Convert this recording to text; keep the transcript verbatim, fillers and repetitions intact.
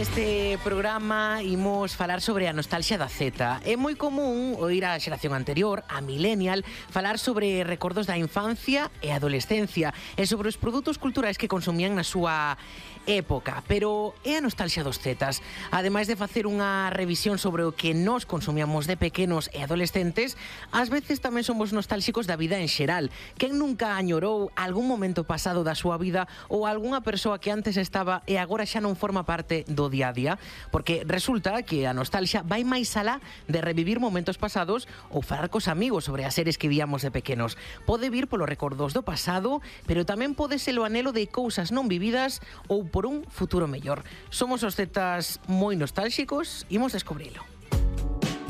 Este programa imos falar sobre a nostalgia da Z. É moi común oír a xeración anterior, a millennial, falar sobre recordos da infancia e adolescencia e sobre os produtos culturais que consumían na súa época, pero é a nostalgia dos Zetas. Ademais de facer unha revisión sobre o que nós consumíamos de pequenos e adolescentes, ás veces tamén somos nostálxicos da vida en xeral. Quen nunca añorou algún momento pasado da súa vida ou algunha persoa que antes estaba e agora xa non forma parte do día a día? Porque resulta que a nostalgia vai máis alá de revivir momentos pasados ou falar cos amigos sobre as series que víamos de pequenos. Pode vir polos recordos do pasado, pero tamén pode ser o anhelo de cousas non vividas ou por un futuro mellor. Somos os Zetas moi nostálxicos, imos descubrilo.